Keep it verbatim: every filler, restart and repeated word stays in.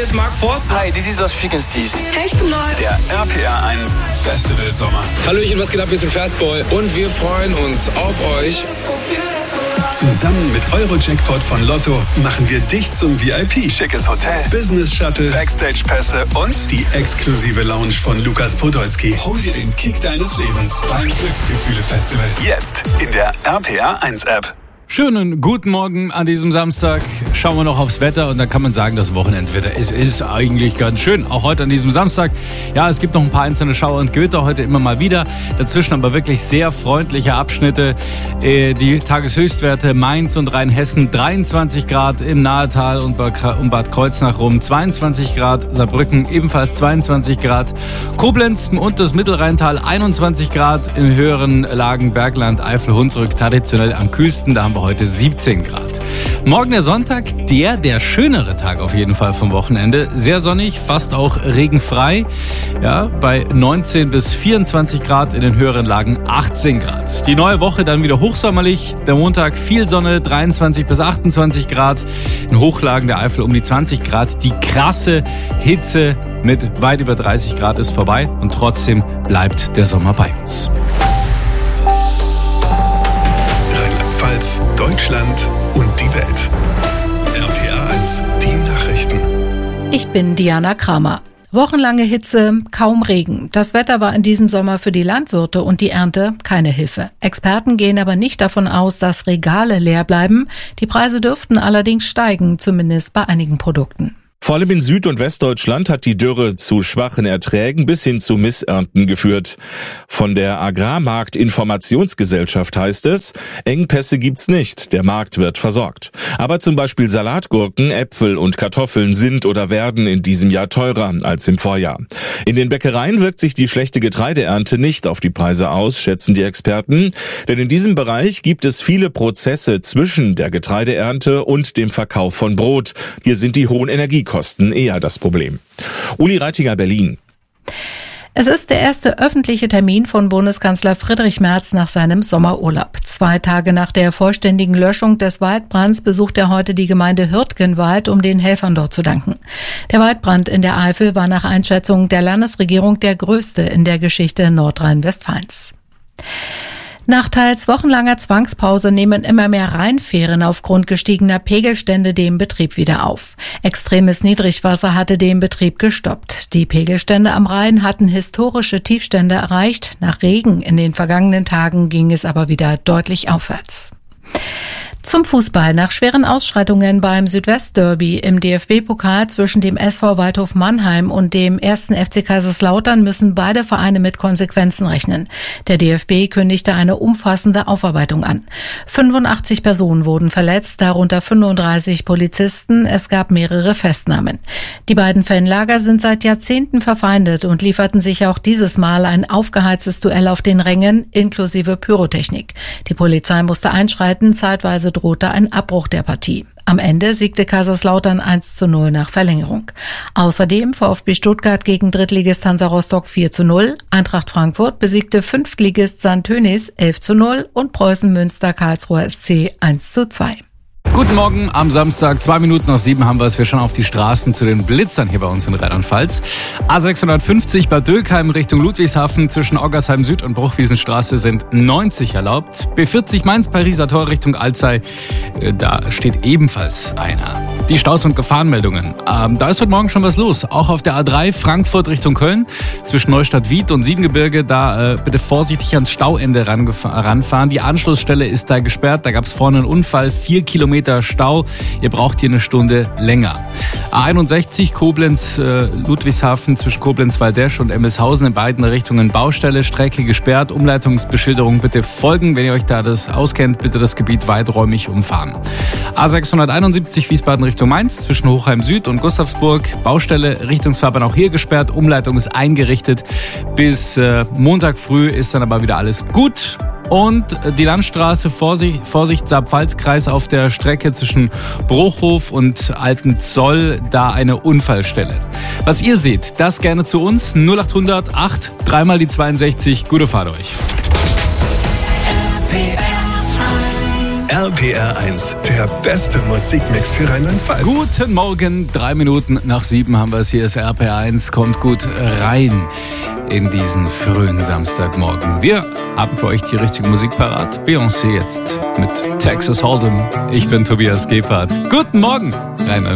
hier ist Mark Forster. Hi, this is Lost Frequencies. Hey, ich bin neu. Der R P R eins Festival Sommer. Hallöchen, was geht ab? Wir sind Fastboy und wir freuen uns auf euch. Zusammen mit Euro-Jackpot von Lotto machen wir dich zum V I P. Schickes Hotel, Business-Shuttle, Backstage-Pässe und die exklusive Lounge von Lukas Podolski. Hol dir den Kick deines Lebens beim Glücksgefühle-Festival. Jetzt in der R P R eins App. Schönen guten Morgen an diesem Samstag. Schauen wir noch aufs Wetter und dann kann man sagen, das Wochenendwetter, es ist eigentlich ganz schön. Auch heute an diesem Samstag. Ja, es gibt noch ein paar einzelne Schauer und Gewitter heute immer mal wieder. Dazwischen aber wirklich sehr freundliche Abschnitte. Die Tageshöchstwerte Mainz und Rheinhessen dreiundzwanzig Grad im Nahetal und um Bad Kreuznach rum zweiundzwanzig Grad. Saarbrücken ebenfalls zweiundzwanzig Grad. Koblenz und das Mittelrheintal einundzwanzig Grad. In höheren Lagen Bergland, Eifel, Hunsrück traditionell am kühlsten. Da haben wir heute siebzehn Grad. Morgen der Sonntag, der, der schönere Tag auf jeden Fall vom Wochenende. Sehr sonnig, fast auch regenfrei. Ja, bei neunzehn bis vierundzwanzig Grad, in den höheren Lagen achtzehn Grad. Die neue Woche dann wieder hochsommerlich. Der Montag viel Sonne, dreiundzwanzig bis achtundzwanzig Grad. In Hochlagen der Eifel um die zwanzig Grad. Die krasse Hitze mit weit über dreißig Grad ist vorbei und trotzdem bleibt der Sommer bei uns. Deutschland und die Welt. R P R eins, die Nachrichten. Ich bin Diana Kramer. Wochenlange Hitze, kaum Regen. Das Wetter war in diesem Sommer für die Landwirte und die Ernte keine Hilfe. Experten gehen aber nicht davon aus, dass Regale leer bleiben. Die Preise dürften allerdings steigen, zumindest bei einigen Produkten. Vor allem in Süd- und Westdeutschland hat die Dürre zu schwachen Erträgen bis hin zu Missernten geführt. Von der Agrarmarkt-Informationsgesellschaft heißt es, Engpässe gibt's nicht, der Markt wird versorgt. Aber zum Beispiel Salatgurken, Äpfel und Kartoffeln sind oder werden in diesem Jahr teurer als im Vorjahr. In den Bäckereien wirkt sich die schlechte Getreideernte nicht auf die Preise aus, schätzen die Experten. Denn in diesem Bereich gibt es viele Prozesse zwischen der Getreideernte und dem Verkauf von Brot. Hier sind die hohen Energiekosten Kosten eher das Problem. Uli Reitinger, Berlin. Es ist der erste öffentliche Termin von Bundeskanzler Friedrich Merz nach seinem Sommerurlaub. Zwei Tage nach der vollständigen Löschung des Waldbrands besucht er heute die Gemeinde Hürtgenwald, um den Helfern dort zu danken. Der Waldbrand in der Eifel war nach Einschätzung der Landesregierung der größte in der Geschichte Nordrhein-Westfalens. Nach teils wochenlanger Zwangspause nehmen immer mehr Rheinfähren aufgrund gestiegener Pegelstände den Betrieb wieder auf. Extremes Niedrigwasser hatte den Betrieb gestoppt. Die Pegelstände am Rhein hatten historische Tiefstände erreicht. Nach Regen in den vergangenen Tagen ging es aber wieder deutlich aufwärts. Zum Fußball. Nach schweren Ausschreitungen beim Südwestderby im D F B-Pokal zwischen dem S V Waldhof Mannheim und dem ersten F C Kaiserslautern müssen beide Vereine mit Konsequenzen rechnen. Der D F B kündigte eine umfassende Aufarbeitung an. fünfundachtzig Personen wurden verletzt, darunter fünfunddreißig Polizisten. Es gab mehrere Festnahmen. Die beiden Fanlager sind seit Jahrzehnten verfeindet und lieferten sich auch dieses Mal ein aufgeheiztes Duell auf den Rängen inklusive Pyrotechnik. Die Polizei musste einschreiten, zeitweise drohte ein Abbruch der Partie. Am Ende siegte Kaiserslautern eins zu null nach Verlängerung. Außerdem VfB Stuttgart gegen Drittligist Hansa Rostock vier zu null, Eintracht Frankfurt besiegte Fünftligist Sankt Tönis elf zu null und Preußen Münster Karlsruher S C eins zu zwei. Guten Morgen am Samstag, zwei Minuten nach sieben haben wir es. Wir schauen auf die Straßen zu den Blitzern hier bei uns in Rheinland-Pfalz. A sechshundertfünfzig Bad Dürkheim Richtung Ludwigshafen zwischen Oggersheim Süd und Bruchwiesenstraße sind neunzig erlaubt. B vierzig Mainz-Pariser Tor Richtung Alzey, da steht ebenfalls einer. Die Staus- und Gefahrenmeldungen. Ähm, da ist heute Morgen schon was los. Auch auf der A drei Frankfurt Richtung Köln zwischen Neustadt-Wied und Siebengebirge. Da äh, bitte vorsichtig ans Stauende ranfahren. Die Anschlussstelle ist da gesperrt. Da gab es vorne einen Unfall. Vier Kilometer Stau. Ihr braucht hier eine Stunde länger. A einundsechzig Koblenz, äh, Ludwigshafen zwischen Koblenz-Waldesch und Emmelshausen in beiden Richtungen Baustelle. Strecke gesperrt. Umleitungsbeschilderung bitte folgen. Wenn ihr euch da das auskennt, bitte das Gebiet weiträumig umfahren. A sechshunderteinundsiebzig Wiesbaden Richtung Mainz zwischen Hochheim Süd und Gustavsburg. Baustelle, Richtungsfahrbahn auch hier gesperrt. Umleitung ist eingerichtet. Bis äh, Montag früh ist dann aber wieder alles gut. Und die Landstraße, Vorsicht, Vorsicht Saarpfalzkreis auf der Strecke zwischen Bruchhof und Altenzoll, da eine Unfallstelle. Was ihr seht, das gerne zu uns. null achthundert acht, dreimal die zweiundsechzig. Gute Fahrt euch. R R P R eins, der beste Musikmix für Rheinland-Pfalz. Guten Morgen, drei Minuten nach sieben haben wir es. Hier ist R P R eins. Kommt gut rein in diesen frühen Samstagmorgen. Wir haben für euch die richtige Musik parat. Beyoncé jetzt mit Texas Hold'em. Ich bin Tobias Gebhardt. Guten Morgen, Rheinland.